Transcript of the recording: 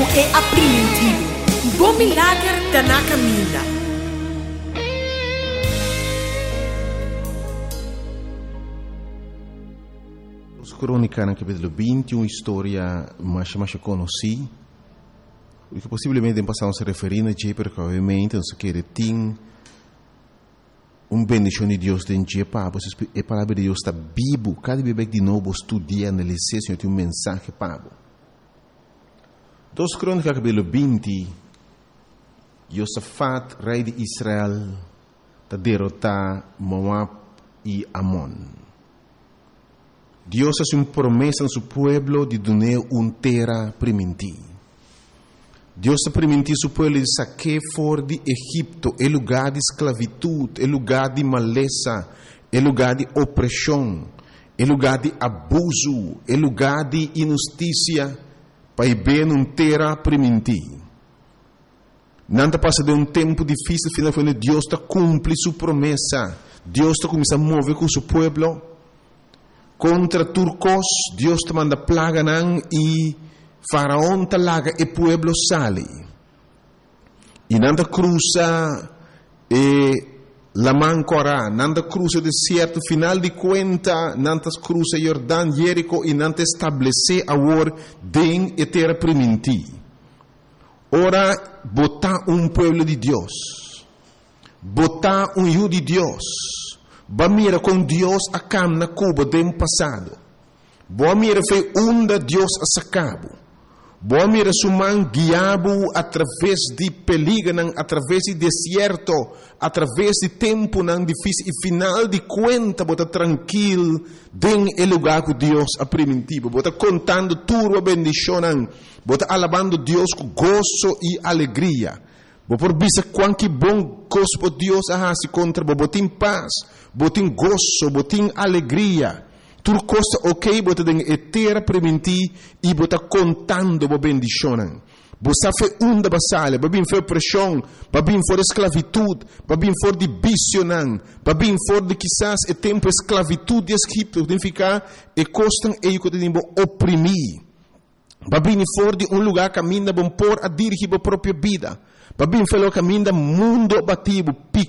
é apreendido. Bom milagre da na caminha. Os crônicas no capítulo 20, uma história mais conhecida, que possivelmente passamos a referir a Jé, porque obviamente nós queremos ter bendição de Deus dentro de Pablo. A palavra de Deus está viva. Cada vez de novo estudia, analisar, Senhor, tem mensagem para Pablo. Dos crônicas capítulo 20, Josafat, rei de Israel, está derrotar Moab e Amon. Deus faz uma promessa no seu povo de dar uma terra primitiva. Deus está permitindo seu povo de saquear fora de Egito, é lugar de esclavitud, é lugar de maleza, é lugar de opressão, é lugar de abuso, é lugar de injustiça, para ver uma terra primitiva. Não está passando um tempo difícil, finalmente Deus está cumprindo sua promessa. Deus está começando a mover com seu povo. Contra turcos, Deus te manda plaga e Faraó te laga e pueblo sale. E nanda cruza la Mancora, nanda cruza o deserto, final de conta, nanda cruza Jordão, Jerico e nanda estabelece agora den e terra primitiva. Ora, botar pueblo de Deus, botar judo de Deus. Ba mira com Deus a cam na Cuba do passado. Boa mira foi onda Deus a sacabo. Boa mira suman guiabo através de peligro, através de deserto, através de tempo não difícil e final de conta bota tranquilo den el lugar que Deus a primitivo. Bota contando tudo a bendição, bota alabando Deus com gozo e alegria. Bo por bisa quanto bom gosto Deus a se contra bo botin paz, botin gozo, botin alegria. Tudo costa ok, bota den etera prementi e bota contando bo bendicionan. Bo safe unda basale, babin for pressão, babin for esclavitud, babin for de bicionan, babin for de quizás e tempo esclavitud de Egipto, significa e costan e que tem bo oprimir. Babin for de lugar caminha bom por a dirigir a própria vida. Babin falou caminho mundo batido,